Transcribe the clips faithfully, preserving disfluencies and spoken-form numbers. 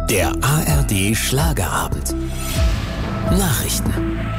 Der A R D Schlagerabend. Nachrichten.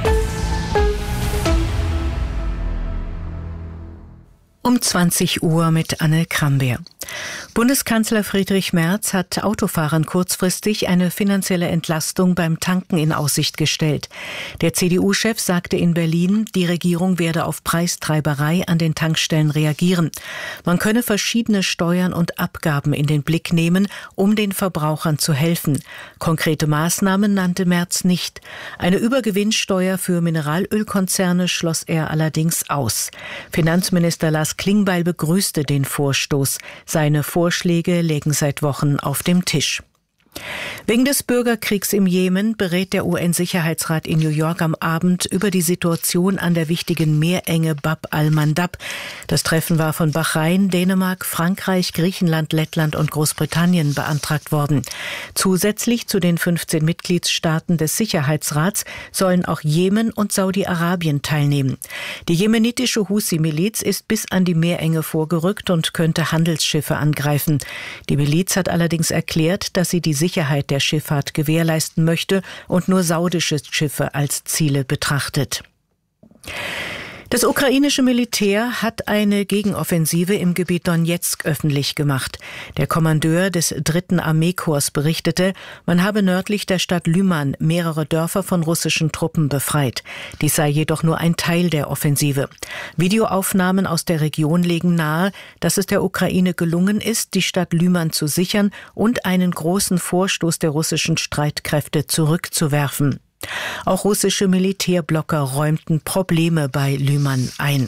Um zwanzig Uhr mit Anne Krambeer. Bundeskanzler Friedrich Merz hat Autofahrern kurzfristig eine finanzielle Entlastung beim Tanken in Aussicht gestellt. Der C D U-Chef sagte in Berlin, die Regierung werde auf Preistreiberei an den Tankstellen reagieren. Man könne verschiedene Steuern und Abgaben in den Blick nehmen, um den Verbrauchern zu helfen. Konkrete Maßnahmen nannte Merz nicht. Eine Übergewinnsteuer für Mineralölkonzerne schloss er allerdings aus. Finanzminister Lars Klingbeil begrüßte den Vorstoß. Seine Vorschläge lägen seit Wochen auf dem Tisch. Wegen des Bürgerkriegs im Jemen berät der U N-Sicherheitsrat in New York am Abend über die Situation an der wichtigen Meerenge Bab al-Mandab. Das Treffen war von Bahrain, Dänemark, Frankreich, Griechenland, Lettland und Großbritannien beantragt worden. Zusätzlich zu den fünfzehn Mitgliedstaaten des Sicherheitsrats sollen auch Jemen und Saudi-Arabien teilnehmen. Die jemenitische Husi-Miliz ist bis an die Meerenge vorgerückt und könnte Handelsschiffe angreifen. Die Miliz hat allerdings erklärt, dass sie die Sicherheit der Schifffahrt gewährleisten möchte und nur saudische Schiffe als Ziele betrachtet. Das ukrainische Militär hat eine Gegenoffensive im Gebiet Donezk öffentlich gemacht. Der Kommandeur des dritten Armeekorps berichtete, man habe nördlich der Stadt Lyman mehrere Dörfer von russischen Truppen befreit. Dies sei jedoch nur ein Teil der Offensive. Videoaufnahmen aus der Region legen nahe, dass es der Ukraine gelungen ist, die Stadt Lyman zu sichern und einen großen Vorstoß der russischen Streitkräfte zurückzuwerfen. Auch russische Militärblocker räumten Probleme bei Lyman ein.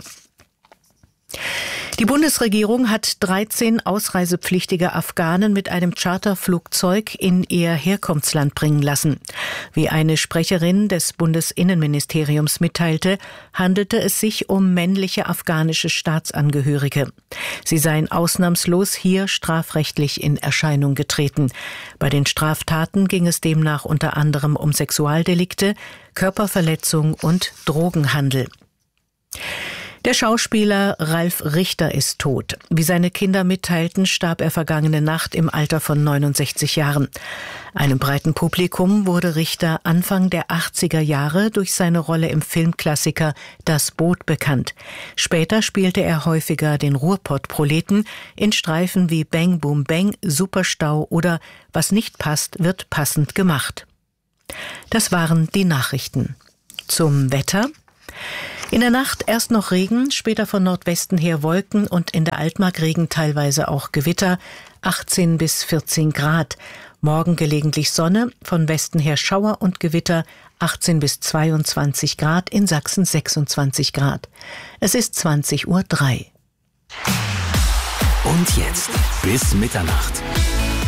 Die Bundesregierung hat dreizehn ausreisepflichtige Afghanen mit einem Charterflugzeug in ihr Herkunftsland bringen lassen. Wie eine Sprecherin des Bundesinnenministeriums mitteilte, handelte es sich um männliche afghanische Staatsangehörige. Sie seien ausnahmslos hier strafrechtlich in Erscheinung getreten. Bei den Straftaten ging es demnach unter anderem um Sexualdelikte, Körperverletzung und Drogenhandel. Der Schauspieler Ralf Richter ist tot. Wie seine Kinder mitteilten, starb er vergangene Nacht im Alter von neunundsechzig Jahren. Einem breiten Publikum wurde Richter Anfang der achtziger Jahre durch seine Rolle im Filmklassiker Das Boot bekannt. Später spielte er häufiger den Ruhrpott-Proleten in Streifen wie Bang Boom Bang, Superstau oder Was nicht passt, wird passend gemacht. Das waren die Nachrichten. Zum Wetter. In der Nacht erst noch Regen, später von Nordwesten her Wolken und in der Altmark Regen, teilweise auch Gewitter, achtzehn bis vierzehn Grad. Morgen gelegentlich Sonne, von Westen her Schauer und Gewitter, achtzehn bis zweiundzwanzig Grad, in Sachsen sechsundzwanzig Grad. Es ist zwanzig Uhr drei. Und jetzt bis Mitternacht.